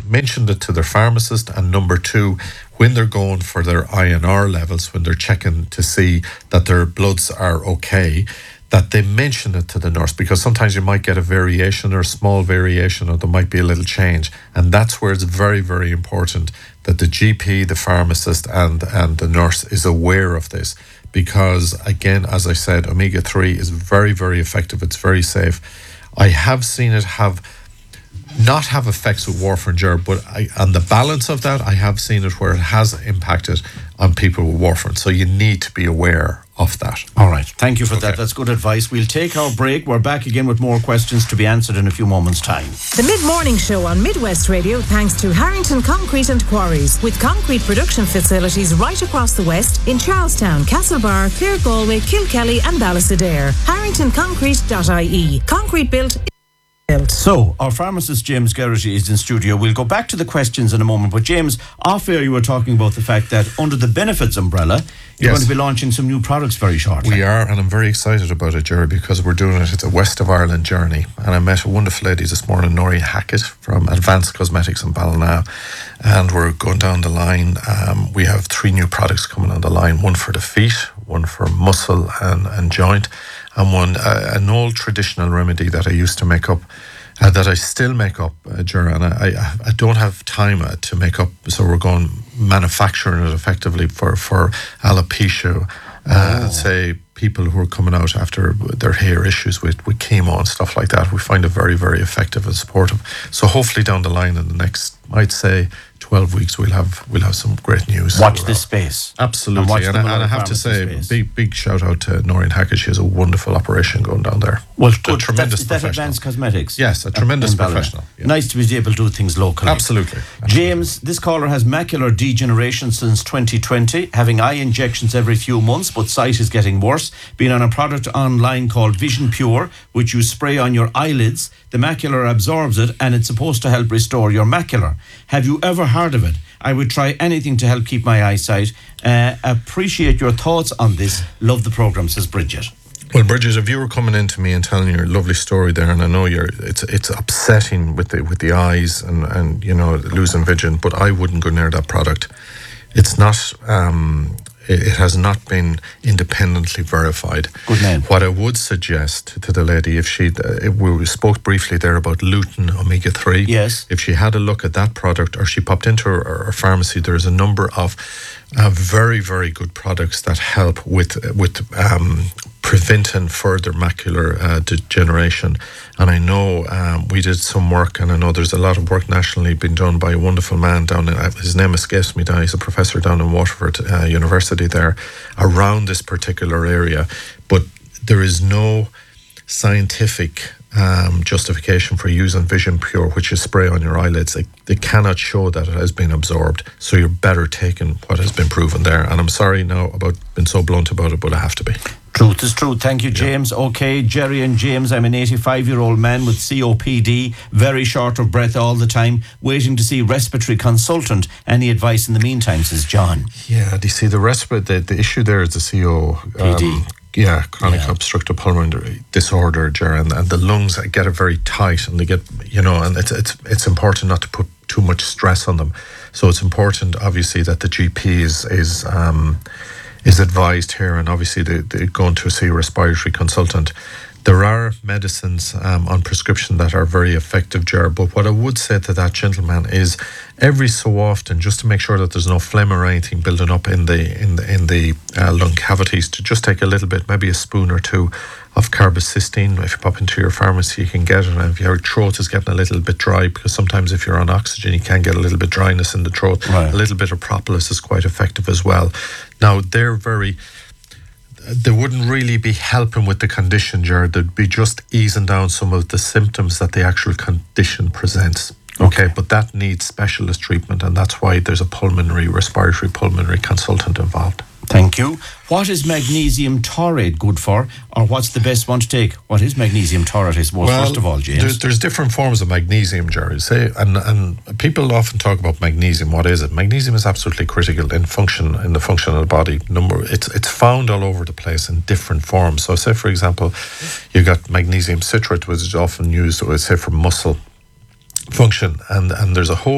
mentioned it to their pharmacist, and number two, when they're going for their INR levels, when they're checking to see that their bloods are okay, that they mention it to the nurse, because sometimes you might get a variation or a small variation, or there might be a little change. And that's where it's very, very important that the GP, the pharmacist, and the nurse is aware of this. Because, again, as I said, omega-3 is very, very effective. It's very safe. I have seen it not have effects with warfarin, Ger, but on the balance of that, I have seen it where it has impacted on people with warfarin. So you need to be aware of that. All right. Thank you for that. That's good advice. We'll take our break. We're back again with more questions to be answered in a few moments' time. The Mid-Morning Show on Midwest Radio, thanks to Harrington Concrete and Quarries, with concrete production facilities right across the West in Charlestown, Castlebar, Clare, Galway, Kilkelly and Ballysadare. HarringtonConcrete.ie. Concrete built. So, our pharmacist James Geraghty is in studio. We'll go back to the questions in a moment. But James, off air you were talking about the fact that under the benefits umbrella, you're going to be launching some new products very shortly. We are, and I'm very excited about it, Jerry, because we're doing it. It's a West of Ireland journey. And I met a wonderful lady this morning, Noreen Hackett from Advanced Cosmetics in Ballina. And we're going down the line. We have 3 new products coming on the line. One for the feet, one for muscle and joint, and one, an old traditional remedy that I used to make up, that I still make up, Jerry, and I don't have time to make up, so we're going manufacturing it effectively for alopecia, say people who are coming out after their hair issues with chemo and stuff like that. We find it very, very effective and supportive. So hopefully down the line in the next, I'd say, 12 weeks, we'll have some great news. Watch this space. Absolutely. And I have to say, big shout out to Noreen Hackett. She has a wonderful operation going down there. Well, good. Tremendous That's Advanced Cosmetics. Yes, a tremendous professional. Yeah. Nice to be able to do things locally. Absolutely. James, this caller has macular degeneration since 2020, having eye injections every few months, but sight is getting worse. Been on a product online called Vision Pure, which you spray on your eyelids. The macula absorbs it, and it's supposed to help restore your macula. Have you ever heard of it? I would try anything to help keep my eyesight. Appreciate your thoughts on this. Love the programme, says Bridget. Well, Bridget, if you were coming in to me and telling your lovely story there, and I know it's upsetting with the eyes and you know, losing vision, but I wouldn't go near that product. It's not. It has not been independently verified. Good name. What I would suggest to the lady, if we spoke briefly there about lutein omega-3. Yes. If she had a look at that product, or she popped into her pharmacy, there's a number of very, very good products that help with preventing further macular degeneration. And I know we did some work, and I know there's a lot of work nationally being done by a wonderful man down in, his name escapes me now, he's a professor down in Waterford University there, around this particular area. But there is no scientific justification for using Vision Pure, which you spray on your eyelids. They cannot show that it has been absorbed, so you're better taking what has been proven there. And I'm sorry now about being so blunt about it, but I have to be. Truth is truth. Thank you, James. Okay, Jerry and James, I'm an 85-year-old man with COPD, very short of breath all the time, waiting to see respiratory consultant. Any advice in the meantime, says John. Yeah, do you see the issue there is the COPD. Chronic obstructive pulmonary disorder, Ger, and the lungs get it very tight, and they get, you know, and it's important not to put too much stress on them. So it's important, obviously, that the GP is advised here, and obviously they're going to see a respiratory consultant. There are medicines on prescription that are very effective, Ger, but what I would say to that gentleman is every so often, just to make sure that there's no phlegm or anything building up in the lung cavities, to just take a little bit, maybe a spoon or two of carbocysteine. If you pop into your pharmacy, you can get it. And if your throat is getting a little bit dry, because sometimes if you're on oxygen, you can get a little bit dryness in the throat. Right. A little bit of propolis is quite effective as well. Now, they wouldn't really be helping with the condition, Jared. They'd be just easing down some of the symptoms that the actual condition presents. Okay, but that needs specialist treatment, and that's why there's a respiratory pulmonary consultant involved. Thank you. What is magnesium taurate good for, or what's the best one to take? What is magnesium taurate, I suppose, first of all, James? There's different forms of magnesium, Jerry. And people often talk about magnesium. What is it? Magnesium is absolutely critical in the function of the body. It's found all over the place in different forms. So, say for example, you got magnesium citrate, which is often used, say, for muscle function, and there's a whole